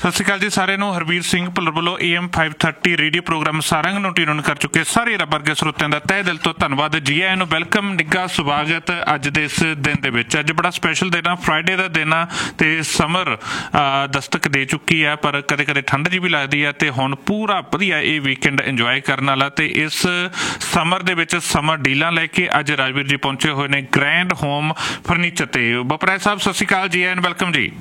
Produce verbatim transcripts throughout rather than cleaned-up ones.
ਸਤਿ ਸ਼੍ਰੀ ਅਕਾਲ ਜੀ ਸਾਰਿਆਂ ਨੂੰ। ਹਰਬੀਰ ਸਿੰਘ ਭੁੱਲਰ ਵੱਲੋਂ A M five thirty radio programme Sarang ਨੂੰ ਟਿਊਨ ਕਰ ਚੁੱਕੇ ਸਾਰੇ ਰੱਬ ਵਰਗੇ ਸਰੋਤਿਆਂ ਦਾ ਤਹਿ ਦਿਲ ਤੋਂ ਧੰਨਵਾਦ। ਜੀ ਆਇਆਂ ਨੂੰ ਵੈਲਕਮ, ਨਿੱਘਾ ਸਵਾਗਤ ਅੱਜ ਦੇ ਇਸ ਦਿਨ ਦੇ ਵਿੱਚ। ਅੱਜ ਬੜਾ ਸਪੈਸ਼ਲ ਦਿਨ ਆ, ਫਰਾਈਡੇ ਦਾ ਦਿਨ ਆ ਤੇ ਸਮਰ ਦਸਤਕ ਦੇ ਚੁੱਕੀ ਆ, ਪਰ ਕਦੇ ਕਦੇ ਠੰਡ ਜੀ ਵੀ ਲੱਗਦੀ ਆ ਤੇ ਹੁਣ ਪੂਰਾ ਵਧੀਆ ਇਹ ਵੀਕਐਂਡ ਇੰਜੋਏ ਕਰਨ ਵਾਲਾ। ਤੇ ਇਸ ਸਮਰ ਦੇ ਵਿੱਚ ਸਮਰ ਡੀਲਾਂ ਲੈ ਕੇ ਅੱਜ ਰਾਜਵੀਰ ਜੀ ਪਹੁੰਚੇ ਹੋਏ ਨੇ ਗ੍ਰੈਂਡ ਹੋਮ ਫਰਨੀਚਰ ਤੇ। ਬਪਰਾਜ ਸਾਹਿਬ ਸਤਿ ਸ਼੍ਰੀ ਅਕਾਲ, ਜੀ ਆਇਆਂ ਨੂੰ ਵੈਲਕਮ ਜੀ।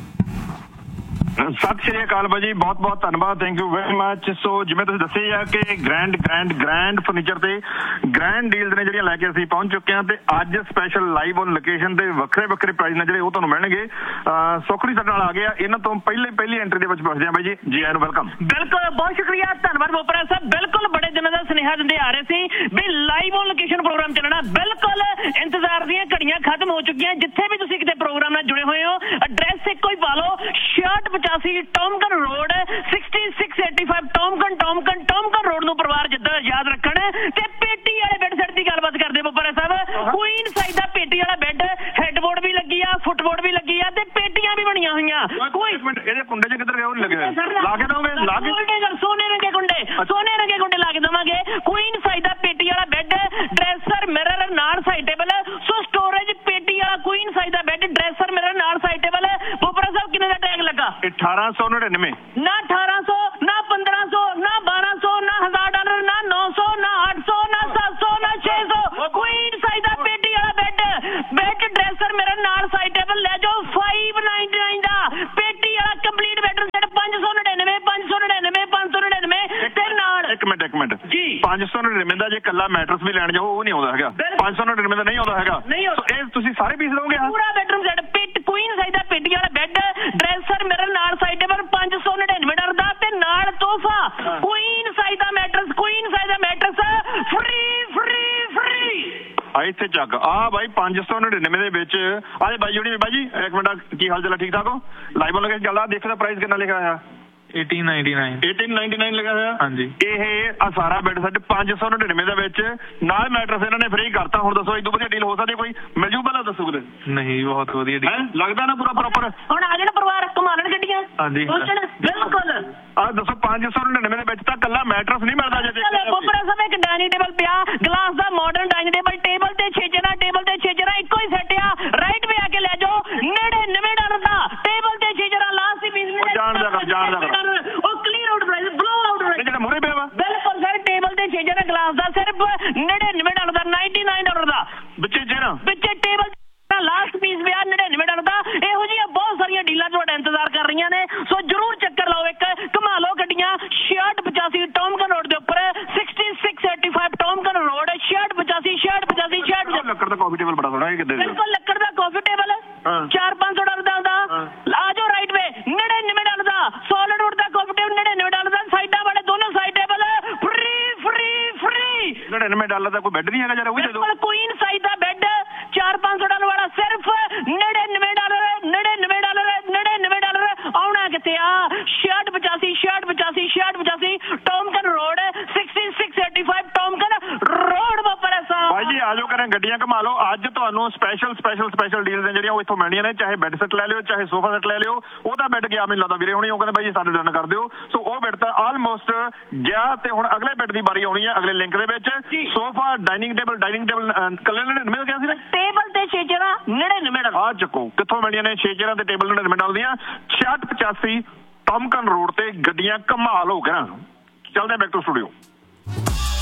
ਸਤਿ ਸ਼੍ਰੀ ਅਕਾਲ ਭਾਜੀ, ਬਹੁਤ ਬਹੁਤ ਧੰਨਵਾਦ, ਥੈਂਕ ਯੂ ਵੈਰੀ ਮੱਚ। ਸੋ ਜਿਵੇਂ ਤੁਸੀਂ ਦੱਸਿਆ ਆ ਕਿ ਗ੍ਰੈਂਡ ਗ੍ਰੈਂਡ ਗ੍ਰੈਂਡ ਫਰਨੀਚਰ ਤੇ ਗ੍ਰੈਂਡ ਡੀਲਸ ਨੇ ਜਿਹੜੀਆਂ ਲੈ ਕੇ ਅਸੀਂ ਪਹੁੰਚ ਚੁੱਕੇ ਹਾਂ ਤੇ ਅੱਜ ਸਪੈਸ਼ਲ ਲਾਈਵ ਔਨ ਲੋਕੇਸ਼ਨ ਤੇ ਵੱਖਰੇ ਵੱਖਰੇ ਪ੍ਰਾਈਸ ਨੇ ਜਿਹੜੇ ਉਹ ਤੁਹਾਨੂੰ ਮਿਲਣਗੇ। ਸੋਖੜੀ ਸਾਡੇ ਨਾਲ ਆ ਗਿਆ, ਇਹਨਾਂ ਤੋਂ ਪਹਿਲੇ ਪਹਿਲੀ ਐਂਟਰੀ ਦੇ ਵਿੱਚ ਪੁੱਛਦੇ ਹਾਂ ਬਾਈ ਜੀ। ਜੀ ਆਇਆਂ ਨੂੰ ਵੈਲਕਮ। ਬਿਲਕੁਲ, ਬਹੁਤ ਸ਼ੁਕਰੀਆ, ਧੰਨਵਾਦ ਬੋਪਰਾ ਸਾਹਿਬ। ਬਿਲਕੁਲ ਬੜੇ ਦਿਨਾਂ ਦਾ ਸੁਨੇਹਾ ਦਿੰਦੇ ਆ ਰਹੇ ਸੀ ਵੀ ਲਾਈਵ ਔਨ ਲੋਕੇਸ਼ਨ ਪ੍ਰੋਗਰਾਮ ਚੱਲਣਾ। ਬਿਲਕੁਲ ਇੰਤਜ਼ਾਰ ਦੀਆਂ ਘੜੀਆਂ ਖਤਮ ਹੋ ਚੁੱਕੀਆਂ। ਜਿੱਥੇ ਵੀ ਤੁਸੀਂ ਕਿਤੇ ਪ੍ਰੋਗਰਾਮ ਨਾਲ ਜੁੜੇ ਹੋਏ ਹੋ, ਐਡਰੈਸ ਇੱਕੋ ਹੀ ਪਾ ਲਓ, ਛਿਆਹਠ ਪਚਾਸੀ ਟੌਮਕਨ road, sixty six eighty five ਟੌਮਕਨ ਟੌਮਕਨ ਟੌਮਕਨ road ਨੂੰ ਪਰਿਵਾਰ ਜਿੱਦਾਂ ਯਾਦ ਰੱਖਣ। ਤੇ ਪੇਟੀ ਵਾਲੇ ਬੈੱਡ ਸੈੱਟ ਦੀ ਗੱਲਬਾਤ ਕਰਦੇ ਬੋਪਰਾ ਸਾਹਿਬ। ਕੁਈਨ ਸਾਈਜ਼ ਦਾ ਪੇਟੀ ਵਾਲਾ ਬੈੱਡ, ਹੈਡਬੋਰਡ ਵੀ ਲੱਗੀ ਆ, ਫੁੱਟਬੋਰਡ ਵੀ ਲੱਗੀ ਆ ਤੇ ਪੇਟੀਆਂ ਵੀ ਬਣੀਆਂ ਹੋਈਆਂ। ਕੋਈ ਇਹਦੇ ਕੁੰਡੇ ਚ ਕਿੱਧਰ ਗਏ? ਉਹ ਲੱਗੇ ਲਾ ਕੇ ਦੋਗੇ? ਲਾ ਕੇ ਸੋਨੇ ਰੰਗੇ ਕੁੰਡੇ, ਸੋਨੇ ਰੰਗੇ ਕੁੰਡੇ ਲਾ ਕੇ ਦੇਵਾਂਗੇ। ਕੁਈਨ ਸਾਈਜ਼ ਦਾ ਪੇਟੀ ਵਾਲਾ ਬੈੱਡ, ਡਰੈਸਰ ਮਿਰਰ ਨਾਲ ਸਾਈਡ ਟੇਬਲ। ਸੋ ਸਟੋਰੇਜ ਪੇਟੀ ਵਾਲਾ ਕੁਈਨ ਸਾਈਜ਼ ਦਾ ਬੈੱਡ, ਡਰੈਸਰ ਮਿਰਰ ਨਾਲ ਸਾਈਡ ਟੇਬਲ। ਬੋਪਰਾ ਸਾਹਿਬ ਕਿੰਨੇ ਦਾ ਟੈਗ ਲੱਗਾ? ਅਠਾਰਾਂ ਸੌ ਨੜਿਨਵੇਂ। ਨਾ ਅਠਾਰਾਂ ਸੌ, ਨਾ ਪੰਦਰਾਂ ਸੌ, ਨਾ ਬਾਰਾਂ ਸੌ, ਨਾ ਹਜ਼ਾਰ ਡਾਲਰ, ਨਾ ਨੌ ਸੌ, ਨਾ ਅੱਠ ਸੌ, ਨਾ ਸੱਤ ਸੌ, ਨਾ ਛੇ ਸੌ। ਕੁਈਨ ਸਾਈਜ਼ ਦਾ ਪੇਟੀ ਵਾਲਾ ਬੈੱਡ, ਬੈੱਡ ਡਰੈਸਰ ਮਿਰਰ ਨਾਲ ਸਾਈਡ ਟੇਬਲ ਲੈ ਜਾਓ five ninety-nine ਦਾ। ਪੇਟੀ ਵਾਲਾ ਕੰਪਲੀਟ ਬੈੱਡ ਸੈੱਟ ਪੰਜ ਸੌ ਨੜਿਨਵੇਂ, ਪੰਜ ਸੌ ਨੜਿਨਵੇਂ, ਪੰਜ ਸੌ ਨੜਿਨਵੇਂ ਤੇ ਨਾਲ ਇੱਕ ਮਿੰਟ ਇੱਕ ਮਿੰਟ ਜੀ ਪੰਜ ਸੌ ਨੜਿਨਵੇਂ ਦਾ ਜੇ ਕੱਲਾ ਮੈਟਰਸ ਵੀ ਲੈਣ ਜਾਓ ਉਹ ਨਹੀਂ ਆਉਂਦਾ ਹੈਗਾ। ਪੰਜ ਸੌ ਨੜਿਨਵੇਂ ਦਾ ਨਹੀਂ ਆਉਂਦਾ ਹੈਗਾ। ਇਹ ਤੁਸੀਂ ਸਾਰੇ ਪੀਸ ਲਓਗੇ? ਪੂਰਾ ਬੈਡਰੂਮ ਸੈੱਟ ਪਿੱਟ ਕੁਈਨ ਸਾਈਜ਼ ਦਾ ਪੇਟੀ ਵਾਲਾ ਬੈੱਡ, ਡਰੈਸਰ ਮਿਰਰ ਨਾਲ ਸਾਈਡ ਟੇਬਲ ਪੰਜ ਸੌ ਨੜਿਨਵੇਂ ਡਾਲਰ ਦਾ ਤੇ ਨਾਲ ਤੋਹਫਾ ਕੁਈਨ ਸਾਈਜ਼ ਦਾ ਮੈਟਰਸ, ਕੁਈਨ ਸਾਈਜ਼ ਦਾ ਮੈਟਰਸ ਫ੍ਰੀ ਫ੍ਰੀ ਫ੍ਰੀ। ਆ ਇੱਥੇ ਚੱਕ ਆ ਬਾਈ ਪੰਜ ਸੌ ਨੜਿਨਵੇਂ ਦੇ ਵਿੱਚ। ਆਹ ਬਾਈ ਜੁੜੀ ਬਾਈ ਜੀ ਇੱਕ ਮਿੰਟ, ਕੀ ਹਾਲ ਚਾਲ? ਠੀਕ ਠਾਕ ਹੋ? ਲਾਈਵ ਹੋ ਲੋਕੇਸ਼ਨ ਚੱਲਦਾ। ਦੇਖੋ ਦਾ ਪ੍ਰਾਈਸ ਕਿੰਨਾ ਲਿਖਿਆ ਹੋਇਆ? eighteen ninety-nine eighteen ninety-nine ਲਿਖਿਆ ਹੋਇਆ। ਹਾਂਜੀ, ਇਹ ਆ ਸਾਰਾ ਬੈੱਡ ਸੈੱਟ ਪੰਜ ਸੌ ਨੜਿਨਵੇਂ ਦੇ ਵਿੱਚ ਨਾਲ ਮੈਟਰਸ ਇਹਨਾਂ ਨੇ ਫ੍ਰੀ ਕਰਤਾ। ਹੁਣ ਦੱਸੋ ਇਹ ਤੋਂ ਵਧੀਆ ਡੀਲ ਹੋ ਸਕਦੀ ਕੋਈ? ਮਿਲ ਜੂ ਪਹਿਲਾਂ ਦੱਸੋ ਕਿਤੇ? ਨਹੀਂ ਬਹੁਤ ਵਧੀਆ ਡੀਲ ਲੱਗਦਾ ਨਾ ਪੂਰਾ ਪ੍ਰੋਪਰ। ਹੁਣ ਆ ਜਾਣ ਪਰਿਵਾਰ ਘੁਮਾ ਲੈਣ ਗੱਡੀਆਂ। ਹਾਂਜੀ ਬਿਲਕੁਲ। ਆਹ ਦੱਸੋ ਪੰਜ ਸੌ ਨੜਿਨਵੇਂ ਦੇ ਵਿੱਚ ਤਾਂ ਕੱਲਾ ਮੈਟਰਸ ਨਹੀਂ ਮਿਲਦਾ ਜੇ। ਬੋਪਰਾ ਸਾਹਿਬ ਇੱਕ ਡਾਈਨਿੰਗ ਟੇਬਲ ਪਿਆ, ਗਲਾਸ ਦਾ ਮਾਡਰਨ ਡਾਈਨਿੰਗ ਟੇਬਲ, ਟੇਬਲ ਤੇ ਛੇ ਜਣਾ, ਟੇਬਲ ਤੇ ਛੇ ਜਣਾ ਇੱਕੋ ਹੀ ਸੈੱਟ ਆ। ਰਾਈਟ ਵੇ ਆ ਕੇ ਲੈ ਜਾਓ ਨੜਿਨਵੇਂ ਡਾਲਰ ਦਾ, ਟੇਬਲ ਤੇ ਛੇ ਜਣਾ ਲਾਸਟ ਹੀ ਪੀਸ ਜਾਣ ਦਾ ਕਰ ਜਾਣ ਦਾ ਕਰ ਉਹ clear out price, ਬਲੋ out price ਜਿਹੜਾ ਮੂਰੇ ਪਿਆ ਵਾ। ਬਿਲਕੁਲ ਸਰ, ਟੇਬਲ ਤੇ ਛੇ ਜਣਾ ਗਲਾਸ ਦਾ ਸਿਰਫ ਨੜਿਨਵੇਂ ਡਾਲਰ ਦਾ, ninety-nine ਡਾਲਰ ਦਾ। ਵਿੱਚੇ ਜਿਹੜਾ ਵਿੱਚੇ ਟੇਬਲ ਲਾਸਟ ਪੀਸ ਪਿਆ ਨੜਿਨਵੇਂ ਡਾਲਰ ਦਾ। ਇਹੋ ਜਿਹੀਆਂ ਬਹੁਤ ਸਾਰੀਆਂ ਡੀਲਾਂ ਤੁਹਾਡਾ ਇੰਤਜ਼ਾਰ ਕਰ ਰਹੀਆਂ ਨੇ। ਸੋ ਜਰੂਰ ਚੱਕਰ ਲਾਓ, ਇੱਕ ਘੁਮਾ ਲਓ ਗੱਡੀਆਂ। ਛਿਆਹਠ ਪਚਾਸੀ ਟੌਮਕਨ ਰੋਡ ਦੇ ਉੱਪਰ, sixty six eighty five ਟੌਮਕਨ road, ਛਿਆਹਠ ਪਚਾਸੀ ਛਿਆਹਠ ਪਚਾਸੀ ਛਿਆਹਠ। ਲੱਕੜ ਦਾ ਕਾਫੀ ਟੇਬਲ ਬੜਾ ਸੋਹਣਾ। ਇਹ ਕਿੱਦਾਂ? ਬਿਲਕੁਲ ਲੱਕੜ ਦਾ ਕਾਫੀ ਟੇਬਲ ਚਾਰ ਪੰਜ ਸੌ ਡਾਲਰ ਦਾ ਆਉਂਦਾ। ਆ ਜਾਓ ਰਾਈਟ ਵੇ ਨੜਿਨਵੇਂ ਡਾਲਰ ਦਾ, ਸੋਲਿਡ ਵੁੱਡ ਦਾ ਕਾਫੀ ਟੇਬਲ ਨੜਿਨਵੇਂ ਡਾਲਰ ਦਾ, ਸਾਈਡਾਂ ਵਾਲੇ ਦੋਨੋਂ side table free free free. ਨੜਿਨਵੇਂ ਡਾਲਰ ਦਾ ਕੋਈ ਬੈੱਡ ਨਹੀਂ ਹੈਗਾ ਜਰਾ? ਉਹ ਵੀ ਦੇ ਦਿਓ। ਕੁਈਨ ਸਾਈਜ਼ ਦਾ ਬੈੱਡ ਚਾਰ ਪੰਜ ਸੌ ਡਾਲਰ ਵਾਲਾ ਸਿਰਫ ਨੜਿਨਵੇਂ ਡਾਲਰ, ਨੜਿਨਵੇਂ ਡਾਲਰ, ਨੜਿਨਵੇਂ ਡਾਲਰ। ਆਉਣਾ ਕਿੱਥੇ ਆ? ਛਿਆਹਠ ਪਚਾਸੀ ਛਿਆਹਠ ਪਚਾਸੀ ਛਿਆਹਠ ਪਚਾਸੀ ਟੌਮਕਨ road, sixty six eighty five ਟੌਮਕਨ road. Bopara ਸਾਹਿਬ ਭਾਈ ਜੀ ਆ ਜਾਓ, ਕਰਾਂ ਗੱਡੀਆਂ ਘੁਮਾ ਲਓ। ਅੱਜ ਤੁਹਾਨੂੰ ਸਪੈਸ਼ਲ ਸਪੈਸ਼ਲ ਸਪੈਸ਼ਲ ਡੀਲਸ ਨੇ ਜਿਹੜੀਆਂ ਉਹ ਇੱਥੋਂ ਮਿਲਣੀਆਂ ਨੇ। ਚਾਹੇ ਬੈੱਡ ਸੈੱਟ ਲੈ ਲਿਓ, ਚਾਹੇ ਸੋਫਾ ਸੈੱਟ ਲੈ ਲਿਓ। ਉਹਦਾ ਬੈੱਡ ਗਿਆ ਮੈਨੂੰ ਲੱਗਦਾ ਵੀਰੇ ਹੁਣੀ, ਉਹ ਕਹਿੰਦੇ ਬਾਈ ਜੀ ਸਾਡੇ ਡਨ ਕਰ ਦਿਓ। ਸੋ ਉਹ ਬੈੱਡ ਤਾਂ ਆਲਮੋਸਟ ਗਿਆ ਤੇ ਹੁਣ ਅਗਲੇ ਬੈੱਡ ਦੀ ਵਾਰੀ ਆਉਣੀ ਹੈ ਅਗਲੇ ਲਿੰਕ ਦੇ ਵਿੱਚ। Sofa, dining table, dining table ਕੱਲੇ ਨੜਿਨਵੇਂ ਗਿਆ ਸੀ ਨਾ? ਟੇਬਲ ਤੇ ਛੇ ਚੇਅਰਾਂ ਨੜਿਨਵੇਂ ਡਾਲਰ। ਆ ਚੱਕੋ ਕਿੱਥੋਂ ਮਿਲਣੀਆਂ ਨੇ ਛੇ ਚੇਅਰਾਂ ਤੇ ਟੇਬਲ ਨੜਿਨਵੇਂ ਡਾਲਰ ਦੀਆਂ। ਛਿਆਹਠ ਪਚਾਸੀ ਟੌਮਕਨ ਰੋਡ ਤੇ ਗੱਡੀਆਂ ਘੁਮਾ ਲਓ। ਕਰਾਂ ਚੱਲਦੇ ਬੈਕ ਟੂ ਸਟੂਡੀਓ।